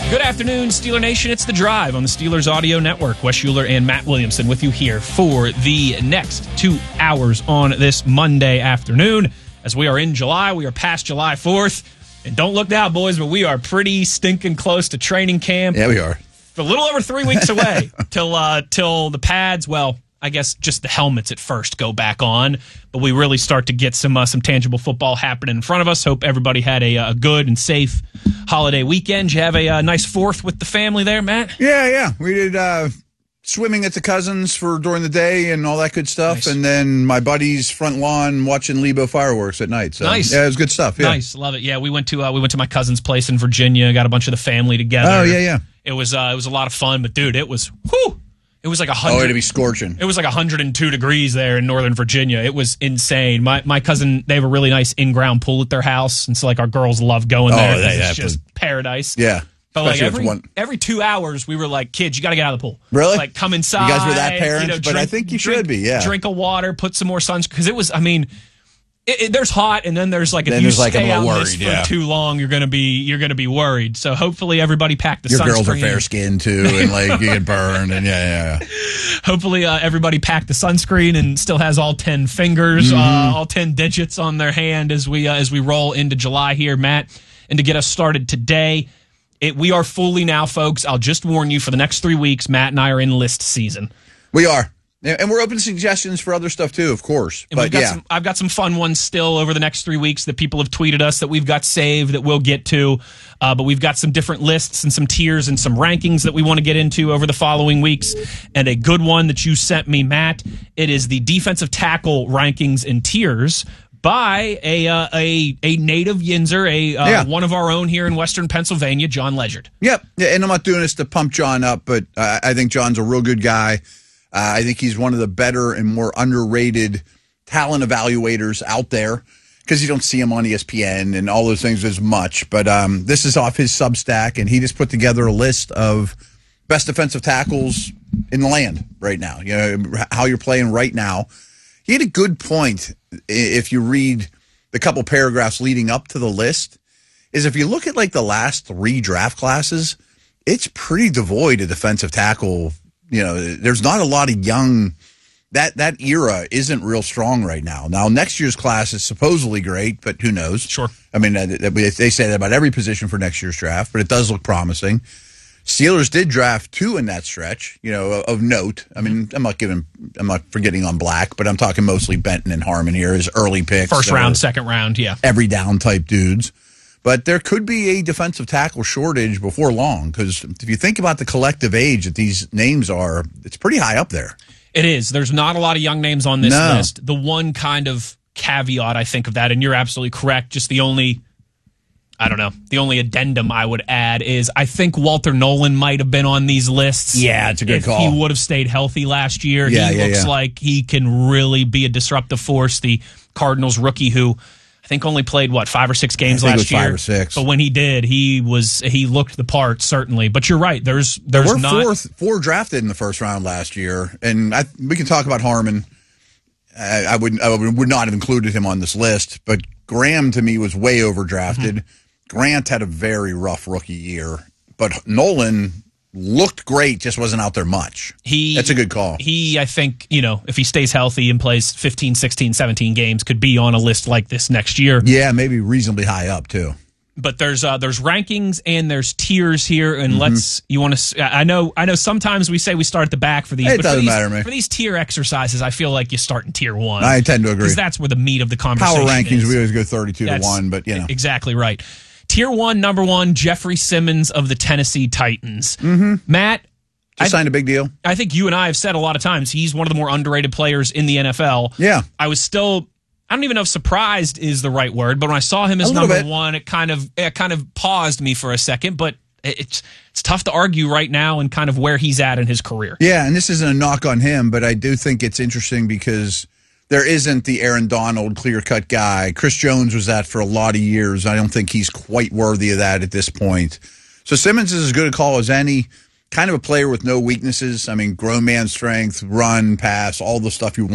Good afternoon, Steeler Nation. It's The Drive on the Steelers Audio Network. Wes Schuler and Matt Williamson with you here for the next 2 hours on this Monday afternoon. As we are in July, we are past July 4th. And don't look now, boys, but we are pretty stinking close to training camp. Yeah, we are. A little over 3 weeks away till the pads, well, I guess just the helmets at first go back on, but we really start to get some tangible football happening in front of us. Hope everybody had a good and safe holiday weekend. You have a nice 4th with the family there, Matt? Yeah. We did swimming at the cousins during the day and all that good stuff, nice. And then my buddy's front lawn watching Lebo fireworks at night. So, nice. Yeah, it was good stuff. Yeah. Nice, love it. Yeah, we went to my cousin's place in Virginia. Got a bunch of the family together. Oh yeah. It was a lot of fun, but dude, it was whew. It was like 100. Oh, it'd be scorching. It was like 102 degrees there in Northern Virginia. It was insane. My cousin, they have a really nice in-ground pool at their house, and so like our girls love going there. It's just paradise. Yeah. But like every 2 hours, we were like, kids, you got to get out of the pool. Really? Like come inside. You guys were that parents, but I think you should be. Yeah. Drink a water, put some more sunscreen because it was. I mean. There's hot, and then there's like if you stay out this for too long, you're gonna be worried. So hopefully everybody packed the sunscreen. Your girls are fair skinned too, and like you get burned, and yeah. Hopefully everybody packed the sunscreen and still has all 10 fingers, all 10 digits on their hand as we roll into July here, Matt. And to get us started today, we are fully now, folks. I'll just warn you for the next 3 weeks, Matt and I are in list season. We are. And we're open to suggestions for other stuff, too, of course. But I've got some fun ones still over the next 3 weeks that people have tweeted us that we've got saved that we'll get to. But we've got some different lists and some tiers and some rankings that we want to get into over the following weeks. And a good one that you sent me, Matt, it is the defensive tackle rankings and tiers by a native Yinzer, one of our own here in Western Pennsylvania, John Ledyard. Yep. And I'm not doing this to pump John up, but I think John's a real good guy. I think he's one of the better and more underrated talent evaluators out there because you don't see him on ESPN and all those things as much. But this is off his Substack, and he just put together a list of best defensive tackles in the land right now, you know, how you're playing right now. He had a good point if you read the couple paragraphs leading up to the list, is if you look at like the last 3 draft classes, it's pretty devoid of defensive tackle. You know, there's not a lot of young. That era isn't real strong right now. Now, next year's class is supposedly great, but who knows? Sure. I mean, they say that about every position for next year's draft, but it does look promising. Steelers did draft 2 in that stretch, you know, of note. I mean, I'm not forgetting on Black, but I'm talking mostly Benton and Harmon here as early picks. First round, second round, yeah. Every down type dudes. But there could be a defensive tackle shortage before long because if you think about the collective age that these names are, it's pretty high up there. It is. There's not a lot of young names on this list. The one kind of caveat I think of that, and you're absolutely correct, just the only addendum I would add is I think Walter Nolan might have been on these lists. Yeah, it's a good call. If he would have stayed healthy last year, he looks like he can really be a disruptive force. The Cardinals rookie who I think only played 5 or 6 games last year. 5 or 6. But when he did, he looked the part certainly. But you're right. There's not 4 drafted in the first round last year, and we can talk about Harmon. I would not have included him on this list, but Graham to me was way overdrafted. Mm-hmm. Grant had a very rough rookie year, but Nolan looked great, just wasn't out there much. That's a good call. I think, if he stays healthy and plays 15, 16, 17 games, could be on a list like this next year. Yeah, maybe reasonably high up, too. But there's rankings and there's tiers here, and I know sometimes we say we start at the back for these. It doesn't matter to me. For these tier exercises, I feel like you start in tier 1. I tend to agree. Because that's where the meat of the conversation Power rankings, is. we always go 32 to 1, but Exactly right. Tier 1, number 1, Jeffrey Simmons of the Tennessee Titans. Mm-hmm. Matt, just signed a big deal. I think you and I have said a lot of times he's one of the more underrated players in the NFL. Yeah. I don't even know if surprised is the right word, but when I saw him as number 1, it kind of paused me for a second, but it's tough to argue right now and kind of where he's at in his career. Yeah, and this isn't a knock on him, but I do think it's interesting because there isn't the Aaron Donald clear-cut guy. Chris Jones was that for a lot of years. I don't think he's quite worthy of that at this point. So Simmons is as good a call as any. Kind of a player with no weaknesses. I mean, grown man strength, run, pass, all the stuff you want.